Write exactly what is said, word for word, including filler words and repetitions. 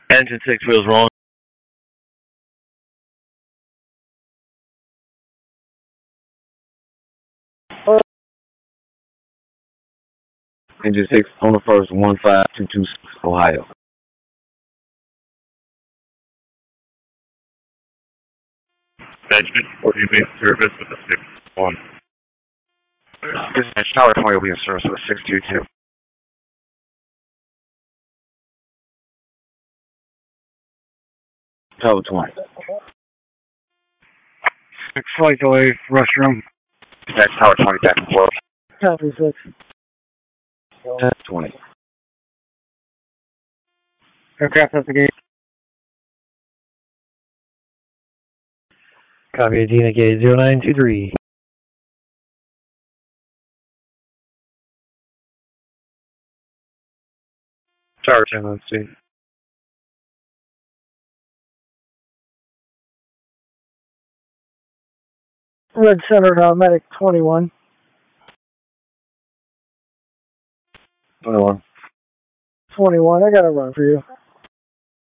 Engine six wheels rolling. Engine six on the first, one five two two six, Ohio. Benjamin, or you be in service with the six one. Dispatch Tower twenty will be in service with a six two two. Tower twenty. Six flight delay, restroom. Dispatch Tower twenty back and forth. Copy six. twenty. Aircraft at the gate. Copy, Adina Gate zero nine two three. Tower ten on scene. Red Center, uh, Medic twenty-one. twenty-one. twenty-one, I got a run for you.